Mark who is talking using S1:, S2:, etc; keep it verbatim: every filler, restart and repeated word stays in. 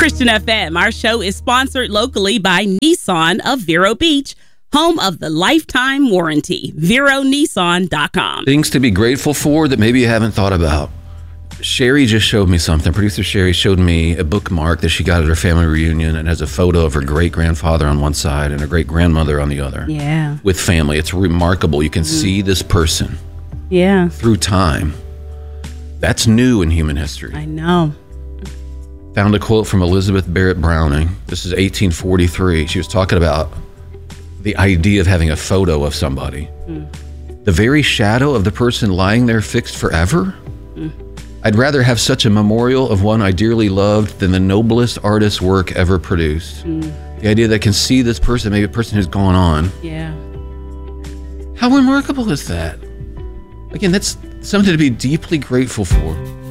S1: Christian F M. Our show is sponsored locally by Nissan of Vero Beach, home of the lifetime warranty. Vero Nissan dot com.
S2: Things to be grateful for that maybe you haven't thought about. Sherry just showed me something. Producer Sherry showed me a bookmark that she got at her family reunion, and has a photo of her great-grandfather on one side and her great-grandmother on the other.
S1: Yeah.
S2: With family. It's remarkable. You can mm. see this person.
S1: Yeah.
S2: Through time. That's new in human history.
S1: I know.
S2: Found a quote from Elizabeth Barrett Browning. This is eighteen forty-three. She was talking about the idea of having a photo of somebody. Mm. The very shadow of the person lying there fixed forever? Mm. I'd rather have such a memorial of one I dearly loved than the noblest artist's work ever produced. Mm. The idea that I can see this person, maybe a person who's gone on.
S1: Yeah.
S2: How remarkable is that? Again, that's something to be deeply grateful for.